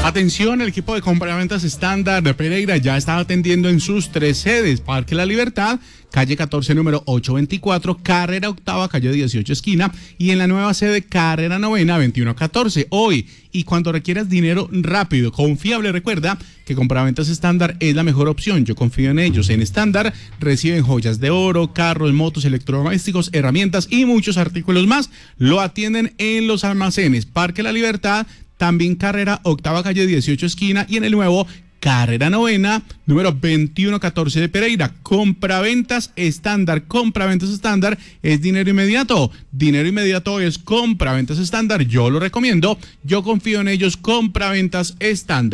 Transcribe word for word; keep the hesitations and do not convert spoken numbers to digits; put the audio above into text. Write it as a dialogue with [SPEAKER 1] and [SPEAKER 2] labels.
[SPEAKER 1] Atención, el equipo de compraventas estándar de Pereira ya está atendiendo en sus tres sedes: Parque La Libertad, calle catorce, número ochocientos veinticuatro, carrera octava, calle dieciocho, esquina, y en la nueva sede, carrera novena, veintiuno catorce. Hoy, y cuando requieras dinero rápido, confiable, recuerda que compraventas estándar es la mejor opción. Yo confío en ellos. En estándar reciben joyas de oro, carros, motos, electrodomésticos, herramientas y muchos artículos más. Lo atienden en los almacenes Parque La Libertad, también carrera octava, calle dieciocho, esquina, y en el nuevo carrera novena, número veintiuno catorce de Pereira. Compraventas estándar. Compraventas estándar es dinero inmediato. Dinero inmediato es compraventas estándar. Yo lo recomiendo. Yo confío en ellos. Compraventas estándar.